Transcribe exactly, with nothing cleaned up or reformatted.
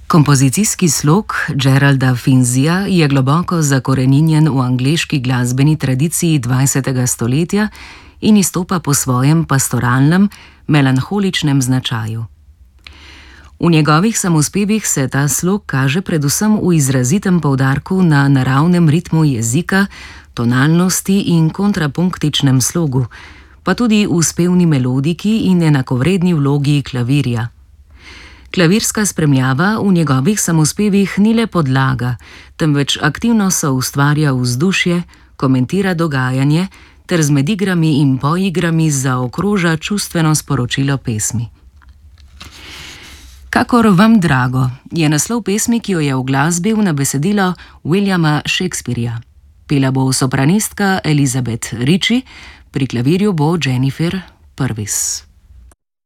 Kompozicijski slog Geralda Finzija je globoko zakoreninjen v angleški glasbeni tradiciji dvajsetega stoletja in izstopa po svojem pastoralnem, melanholičnem značaju. V njegovih samospevih se ta slog kaže predvsem v izrazitem poudarku na naravnem ritmu jezika, tonalnosti in kontrapunktičnem slogu, pa tudi v spevni melodiki in enakovredni vlogi klavirja. Klavirska spremljava v njegovih samospevih ni le podlaga, temveč aktivno soustvarja vzdušje, komentira dogajanje ter z medigrami in poigrami zaokroža čustveno sporočilo pesmi. Kakor vam drago je naslov pesmi, ki jo je uglasbil na besedilo Williama Shakespearja. Pela bo sopranistka Elizabeth Ritchie, pri klavirju bo Jennifer Purvis.